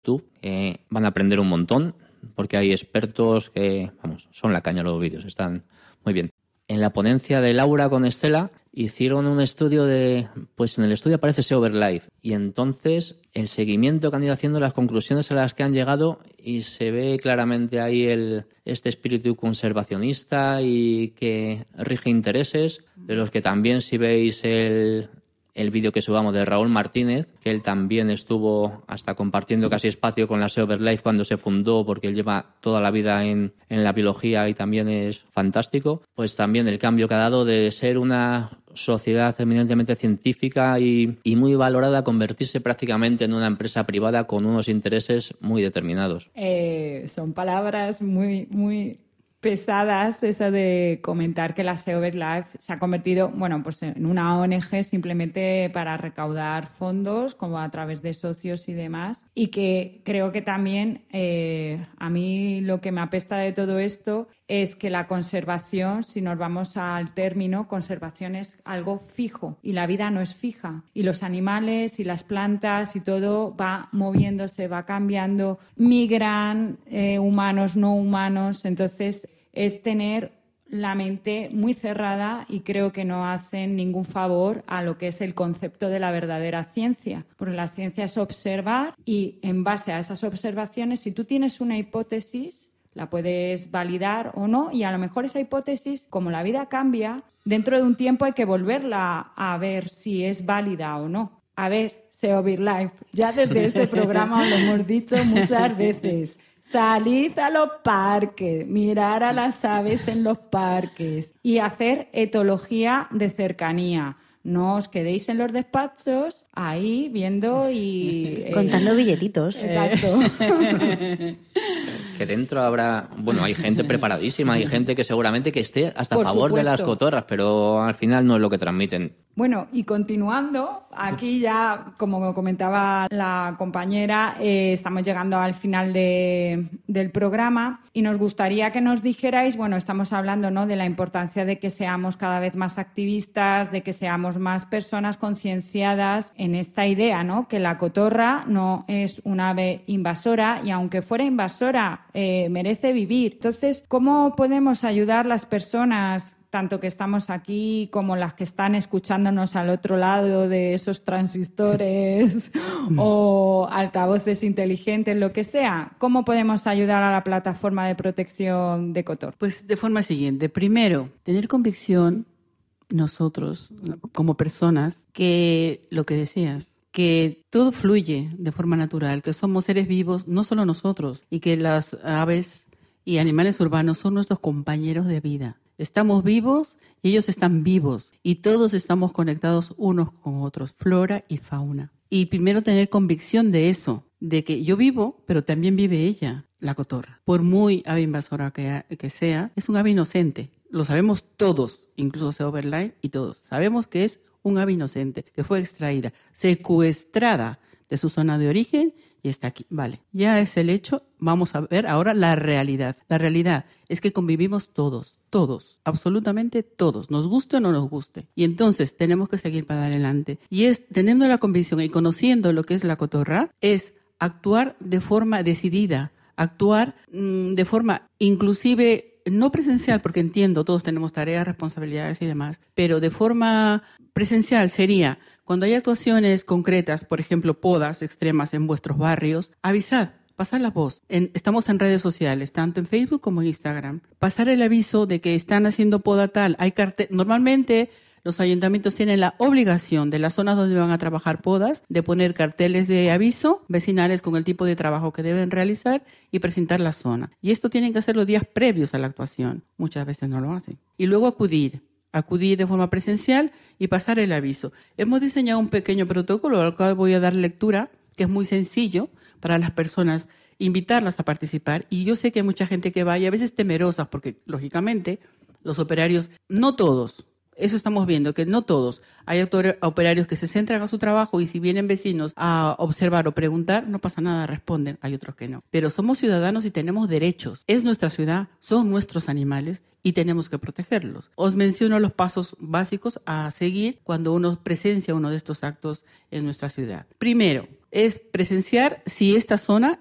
YouTube, van a aprender un montón, porque hay expertos que, vamos, son la caña los vídeos, están muy bien. En la ponencia de Laura con Estela hicieron un estudio pues en el estudio aparece ese Overlife, y entonces el seguimiento que han ido haciendo, las conclusiones a las que han llegado, y se ve claramente ahí este espíritu conservacionista y que rige intereses, de los que también, si veis el vídeo que subamos de Raúl Martínez, que él también estuvo hasta compartiendo casi espacio con la Overlife cuando se fundó, porque él lleva toda la vida en la biología y también es fantástico, pues también el cambio que ha dado de ser una sociedad eminentemente científica y muy valorada a convertirse prácticamente en una empresa privada con unos intereses muy determinados. Son palabras muy, muy pesadas, eso de comentar que la Overlife se ha convertido, bueno, pues en una ONG simplemente para recaudar fondos, como a través de socios y demás, y que creo que también a mí lo que me apesta de todo esto es que la conservación, si nos vamos al término, conservación es algo fijo y la vida no es fija, y los animales y las plantas y todo va moviéndose, va cambiando, migran, humanos, no humanos. Entonces es tener la mente muy cerrada, y creo que no hacen ningún favor a lo que es el concepto de la verdadera ciencia, porque la ciencia es observar, y en base a esas observaciones, si tú tienes una hipótesis, la puedes validar o no, y a lo mejor esa hipótesis, como la vida cambia, dentro de un tiempo hay que volverla a ver si es válida o no. A ver, Overlife, ya desde este programa os lo hemos dicho muchas veces. Salid a los parques, mirar a las aves en los parques y hacer etología de cercanía. No os quedéis en los despachos ahí viendo y... contando billetitos. Exacto. Que dentro habrá... Bueno, hay gente preparadísima, hay gente que seguramente que esté hasta Por a favor supuesto de las cotorras, pero al final no es lo que transmiten. Bueno, y continuando, aquí ya, como comentaba la compañera, estamos llegando al final del programa, y nos gustaría que nos dijerais, bueno, estamos hablando, ¿no?, de la importancia de que seamos cada vez más activistas, de que seamos más personas concienciadas en esta idea, ¿no?, que la cotorra no es un ave invasora, y aunque fuera invasora, merece vivir. Entonces, ¿cómo podemos ayudar las personas, tanto que estamos aquí como las que están escuchándonos al otro lado de esos transistores o altavoces inteligentes, lo que sea? ¿Cómo podemos ayudar a la plataforma de protección de Cotor? Pues de forma siguiente. Primero, tener convicción nosotros, como personas, que lo que deseas, que todo fluye de forma natural, que somos seres vivos, no solo nosotros, y que las aves y animales urbanos son nuestros compañeros de vida. Estamos vivos y ellos están vivos, y todos estamos conectados unos con otros, flora y fauna. Y primero tener convicción de eso, de que yo vivo, pero también vive ella, la cotorra. Por muy ave invasora que sea, es un ave inocente. Lo sabemos todos, incluso Overlife y todos. Sabemos que es un ave inocente, que fue extraída, secuestrada de su zona de origen y está aquí. Vale, ya es el hecho. Vamos a ver ahora la realidad. La realidad es que convivimos todos, absolutamente todos, nos guste o no nos guste. Y entonces tenemos que seguir para adelante. Y es, teniendo la convicción y conociendo lo que es la cotorra, es actuar de forma decidida, actuar de forma inclusive no presencial, porque entiendo, todos tenemos tareas, responsabilidades y demás, pero de forma presencial sería, cuando hay actuaciones concretas, por ejemplo, podas extremas en vuestros barrios, avisad, pasad la voz. Estamos en redes sociales, tanto en Facebook como en Instagram. Pasar el aviso de que están haciendo poda tal. Hay normalmente los ayuntamientos tienen la obligación de las zonas donde van a trabajar podas de poner carteles de aviso vecinales con el tipo de trabajo que deben realizar y presentar la zona. Y esto tienen que hacer los días previos a la actuación. Muchas veces no lo hacen. Y luego acudir de forma presencial y pasar el aviso. Hemos diseñado un pequeño protocolo al cual voy a dar lectura, que es muy sencillo para las personas, invitarlas a participar. Y yo sé que hay mucha gente que va y a veces temerosas, porque lógicamente los operarios, no todos, Eso estamos viendo, que no todos. Hay operarios que se centran a su trabajo y si vienen vecinos a observar o preguntar, no pasa nada, responden. Hay otros que no. Pero somos ciudadanos y tenemos derechos. Es nuestra ciudad, son nuestros animales y tenemos que protegerlos. Os menciono los pasos básicos a seguir cuando uno presencia uno de estos actos en nuestra ciudad. Primero, es presenciar si esta zona